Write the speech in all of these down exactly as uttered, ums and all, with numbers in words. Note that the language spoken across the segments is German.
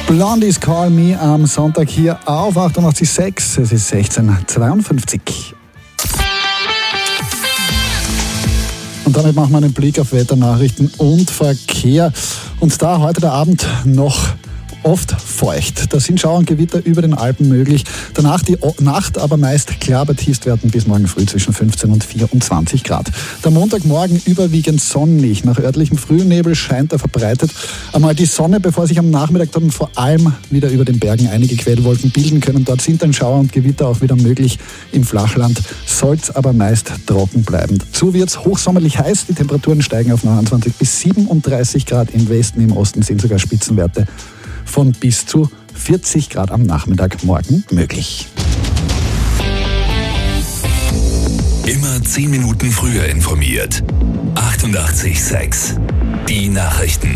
Blondies Call Me am Sonntag hier auf achtundachtzig Komma sechs. Es ist sechzehn Uhr zweiundfünfzig. Und damit machen wir einen Blick auf Wetternachrichten und Verkehr. Und da heute der Abend noch oft feucht. Da sind Schauer und Gewitter über den Alpen möglich. Danach die Nacht aber meist klar bei Tiefstwerten bis morgen früh zwischen fünfzehn und vierundzwanzig Grad. Der Montagmorgen überwiegend sonnig. Nach örtlichem Frühnebel scheint er verbreitet. Einmal die Sonne, bevor sich am Nachmittag dann vor allem wieder über den Bergen einige Quellwolken bilden können. Dort sind dann Schauer und Gewitter auch wieder möglich. Im Flachland soll es aber meist trocken bleiben. Dazu wird es hochsommerlich heiß. Die Temperaturen steigen auf neunundzwanzig bis siebenunddreißig Grad. Im Westen, im Osten sind sogar Spitzenwerte von bis zu vierzig Grad am Nachmittag morgen möglich. Immer zehn Minuten früher informiert. achtundachtzig Komma sechs. Die Nachrichten.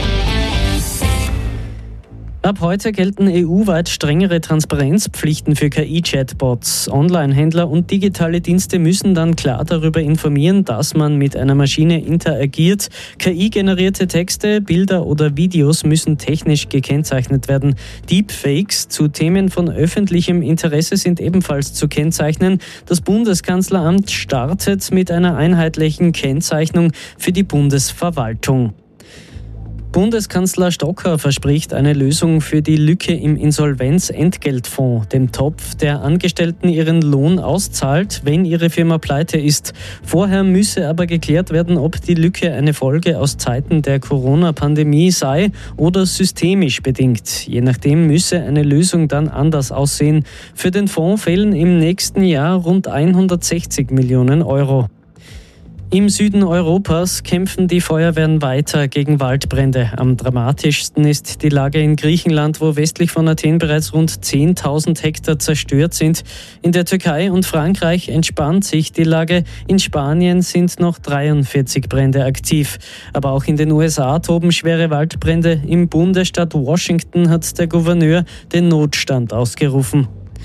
Ab heute gelten E U-weit strengere Transparenzpflichten für K I-Chatbots. Online-Händler und digitale Dienste müssen dann klar darüber informieren, dass man mit einer Maschine interagiert. K I-generierte Texte, Bilder oder Videos müssen technisch gekennzeichnet werden. Deepfakes zu Themen von öffentlichem Interesse sind ebenfalls zu kennzeichnen. Das Bundeskanzleramt startet mit einer einheitlichen Kennzeichnung für die Bundesverwaltung. Bundeskanzler Stocker verspricht eine Lösung für die Lücke im Insolvenzentgeltfonds, dem Topf, der Angestellten ihren Lohn auszahlt, wenn ihre Firma pleite ist. Vorher müsse aber geklärt werden, ob die Lücke eine Folge aus Zeiten der Corona-Pandemie sei oder systemisch bedingt. Je nachdem müsse eine Lösung dann anders aussehen. Für den Fonds fehlen im nächsten Jahr rund hundertsechzig Millionen Euro. Im Süden Europas kämpfen die Feuerwehren weiter gegen Waldbrände. Am dramatischsten ist die Lage in Griechenland, wo westlich von Athen bereits rund zehntausend Hektar zerstört sind. In der Türkei und Frankreich entspannt sich die Lage. In Spanien sind noch dreiundvierzig Brände aktiv. Aber auch in den U S A toben schwere Waldbrände. Im Bundesstaat Washington hat der Gouverneur den Notstand ausgerufen.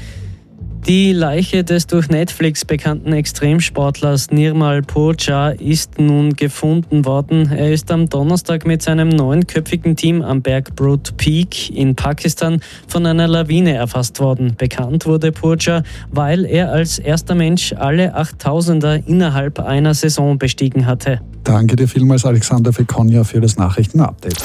Die Leiche des durch Netflix bekannten Extremsportlers Nirmal Purja ist nun gefunden worden. Er ist am Donnerstag mit seinem neunköpfigen Team am Berg Broad Peak in Pakistan von einer Lawine erfasst worden. Bekannt wurde Purja, weil er als erster Mensch alle achttausender innerhalb einer Saison bestiegen hatte. Danke dir vielmals, Alexander Fekonia, für das Nachrichtenupdate.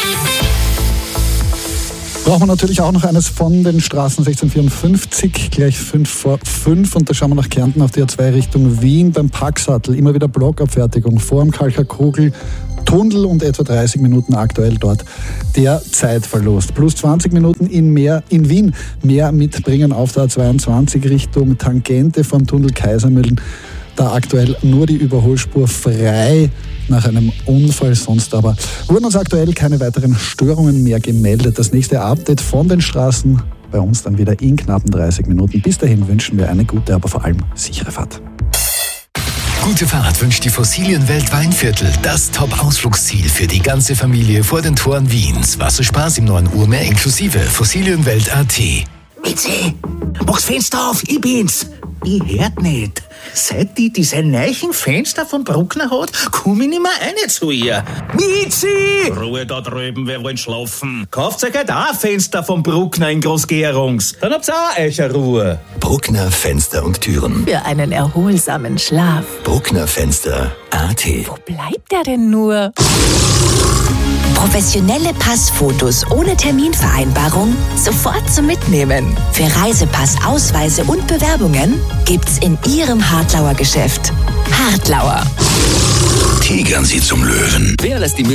Brauchen wir natürlich auch noch eines von den Straßen sechzehn Uhr vierundfünfzig, gleich fünf vor fünf. Und da schauen wir nach Kärnten auf die A zwei Richtung Wien beim Packsattel. Immer wieder Blockabfertigung vor dem Kalcher Kogel. Tunnel und etwa dreißig Minuten aktuell dort der Zeitverlust. Plus zwanzig Minuten in, mehr, in Wien. Mehr mitbringen auf der A zweiundzwanzig Richtung Tangente vom Tunnel Kaisermühlen. Da aktuell nur die Überholspur frei nach einem Unfall, sonst aber wurden uns aktuell keine weiteren Störungen mehr gemeldet. Das nächste Update von den Straßen bei uns dann wieder in knappen dreißig Minuten. Bis dahin wünschen wir eine gute, aber vor allem sichere Fahrt. Gute Fahrt wünscht die Fossilienwelt Weinviertel, das Top-Ausflugsziel für die ganze Familie vor den Toren Wiens. Wasserspaß im neuen Urmeer inklusive Fossilienwelt Punkt a t. Mitzi, mach's Fenster auf, ich bin's. Ich hört nicht. Seit die diese neuen Fenster von Bruckner hat, komm ich nicht mehr rein zu ihr. Mitzi! Ruhe da drüben, wir wollen schlafen. Kauft euch halt auch ein Fenster von Bruckner in Großgerungs. Dann habt's auch euch eine Ruhe. Bruckner Fenster und Türen. Für einen erholsamen Schlaf. Bruckner Fenster Punkt a t. Wo bleibt er denn nur? Professionelle Passfotos ohne Terminvereinbarung sofort zum Mitnehmen. Für Reisepass, Ausweise und Bewerbungen gibt's in Ihrem Hartlauer Geschäft. Hartlauer. Tigern Sie zum Löwen. Wer lässt die